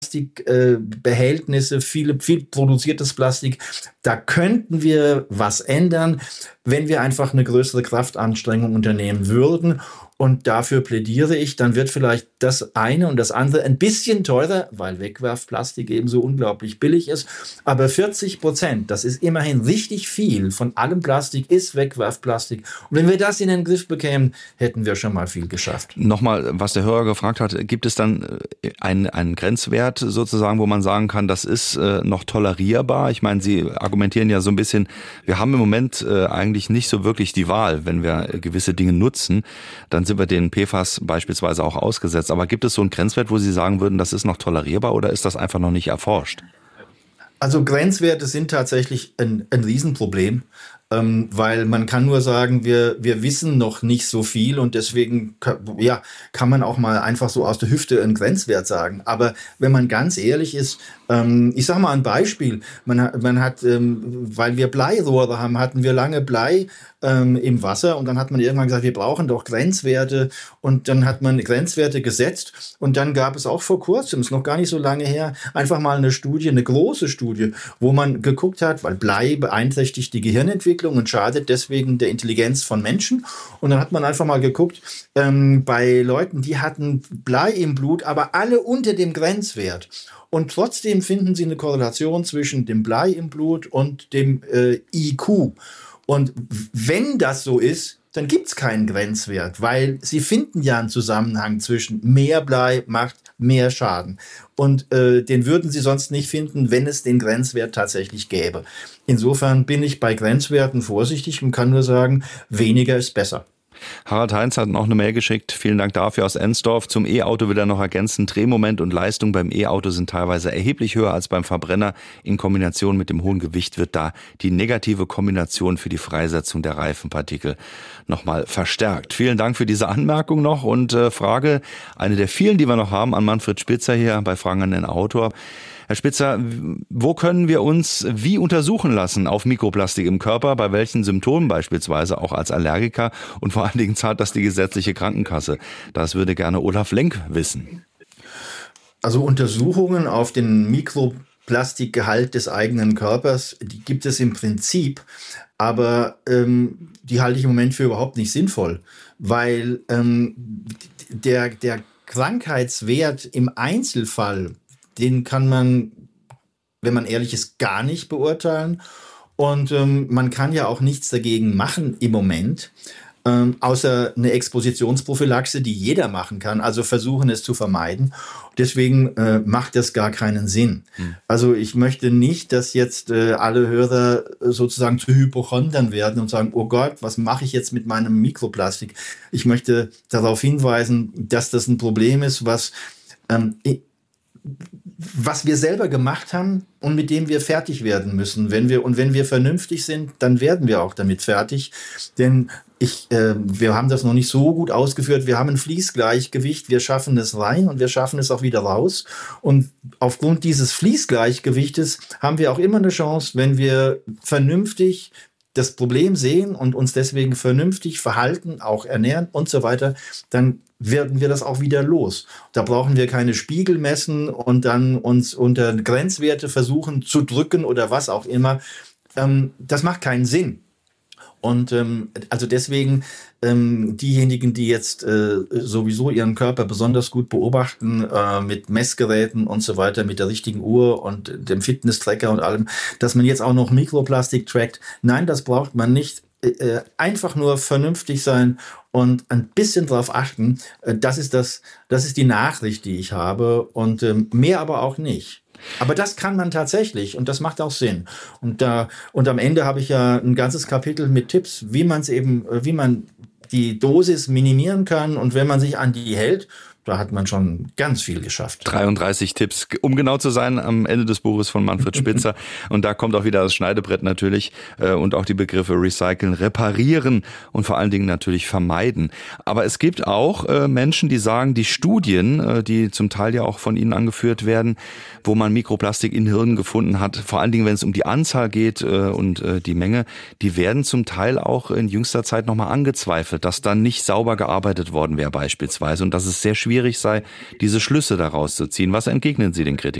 Plastikbehältnisse, viel produziertes Plastik. Da könnten wir was ändern, wenn wir einfach eine größere Kraftanstrengung unternehmen würden. Und dafür plädiere ich, dann wird vielleicht das eine und das andere ein bisschen teurer, weil Wegwerfplastik eben so unglaublich billig ist. Aber 40%, das ist immerhin richtig viel von allem Plastik, ist Wegwerfplastik. Und wenn wir das in den Griff bekämen, hätten wir schon mal viel geschafft. Nochmal, was der Hörer gefragt hat, gibt es dann einen Grenzwert sozusagen, wo man sagen kann, das ist noch tolerierbar? Ich meine, Sie argumentieren ja so ein bisschen, wir haben im Moment eigentlich nicht so wirklich die Wahl, wenn wir gewisse Dinge nutzen, dann sind wir den PFAS beispielsweise auch ausgesetzt. Aber gibt es so einen Grenzwert, wo Sie sagen würden, das ist noch tolerierbar oder ist das einfach noch nicht erforscht? Also Grenzwerte sind tatsächlich ein Riesenproblem, weil man kann nur sagen, wir wissen noch nicht so viel und deswegen kann man auch mal einfach so aus der Hüfte einen Grenzwert sagen. Aber wenn man ganz ehrlich ist, ich sage mal ein Beispiel, man hat, weil wir Bleirohre haben, hatten wir lange Blei im Wasser und dann hat man irgendwann gesagt, wir brauchen doch Grenzwerte und dann hat man Grenzwerte gesetzt und dann gab es auch vor kurzem, ist noch gar nicht so lange her, einfach mal eine Studie, eine große Studie, wo man geguckt hat, weil Blei beeinträchtigt die Gehirnentwicklung und schadet deswegen der Intelligenz von Menschen und dann hat man einfach mal geguckt, bei Leuten, die hatten Blei im Blut, aber alle unter dem Grenzwert. Und trotzdem finden sie eine Korrelation zwischen dem Blei im Blut und dem IQ. Und wenn das so ist, dann gibt's keinen Grenzwert, weil sie finden ja einen Zusammenhang zwischen mehr Blei macht mehr Schaden. Und den würden sie sonst nicht finden, wenn es den Grenzwert tatsächlich gäbe. Insofern bin ich bei Grenzwerten vorsichtig und kann nur sagen, weniger ist besser. Harald Heinz hat noch eine Mail geschickt. Vielen Dank dafür aus Ensdorf. Zum E-Auto will er noch ergänzen. Drehmoment und Leistung beim E-Auto sind teilweise erheblich höher als beim Verbrenner. In Kombination mit dem hohen Gewicht wird da die negative Kombination für die Freisetzung der Reifenpartikel nochmal verstärkt. Vielen Dank für diese Anmerkung noch und Frage, eine der vielen, die wir noch haben, an Manfred Spitzer hier bei Fragen an den Autor. Herr Spitzer, wo können wir uns wie untersuchen lassen auf Mikroplastik im Körper, bei welchen Symptomen beispielsweise, auch als Allergiker und vor allen Dingen zahlt das die gesetzliche Krankenkasse? Das würde gerne Olaf Lenk wissen. Also Untersuchungen auf den Mikroplastikgehalt des eigenen Körpers, die gibt es im Prinzip, aber die halte ich im Moment für überhaupt nicht sinnvoll, weil der Krankheitswert im Einzelfall, den kann man, wenn man ehrlich ist, gar nicht beurteilen. Und man kann ja auch nichts dagegen machen im Moment, außer eine Expositionsprophylaxe, die jeder machen kann, also versuchen es zu vermeiden. Deswegen macht das gar keinen Sinn. Also ich möchte nicht, dass jetzt alle Hörer sozusagen zu Hypochondern werden und sagen, oh Gott, was mache ich jetzt mit meinem Mikroplastik? Ich möchte darauf hinweisen, dass das ein Problem ist, was wir selber gemacht haben und mit dem wir fertig werden müssen. Wenn wir vernünftig sind, dann werden wir auch damit fertig. Denn wir haben das noch nicht so gut ausgeführt. Wir haben ein Fließgleichgewicht. Wir schaffen es rein und wir schaffen es auch wieder raus. Und aufgrund dieses Fließgleichgewichtes haben wir auch immer eine Chance, wenn wir vernünftig das Problem sehen und uns deswegen vernünftig verhalten, auch ernähren und so weiter, dann werden wir das auch wieder los. Da brauchen wir keine Spiegel messen und dann uns unter Grenzwerte versuchen zu drücken oder was auch immer. Das macht keinen Sinn. Und also deswegen diejenigen, die jetzt sowieso ihren Körper besonders gut beobachten, mit Messgeräten und so weiter, mit der richtigen Uhr und dem Fitness-Tracker und allem, dass man jetzt auch noch Mikroplastik trackt. Nein, das braucht man nicht. Einfach nur vernünftig sein und ein bisschen drauf achten. Das ist die Nachricht, die ich habe und mehr aber auch nicht. Aber das kann man tatsächlich und das macht auch Sinn. Und am Ende habe ich ja ein ganzes Kapitel mit Tipps, wie man die Dosis minimieren kann und wenn man sich an die hält, da hat man schon ganz viel geschafft. 33 Tipps, um genau zu sein, am Ende des Buches von Manfred Spitzer. Und da kommt auch wieder das Schneidebrett natürlich und auch die Begriffe recyceln, reparieren und vor allen Dingen natürlich vermeiden. Aber es gibt auch Menschen, die sagen, die Studien, die zum Teil ja auch von Ihnen angeführt werden, wo man Mikroplastik in Hirnen gefunden hat, vor allen Dingen, wenn es um die Anzahl geht und die Menge, die werden zum Teil auch in jüngster Zeit nochmal angezweifelt, dass dann nicht sauber gearbeitet worden wäre beispielsweise und dass es sehr schwierig sei, diese Schlüsse daraus zu ziehen. Was entgegnen Sie den Kritikern?